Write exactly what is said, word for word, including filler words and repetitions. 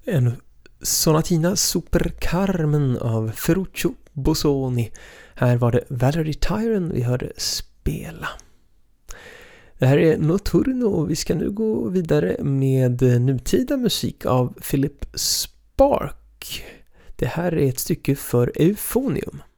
En Sonatina Super Carmen av Ferruccio Busoni. Här var det Valerie Tyron vi hörde spela. Det här är Notturno och vi ska nu gå vidare med nutida musik av Philip Spark. Det här är ett stycke för Euphonium.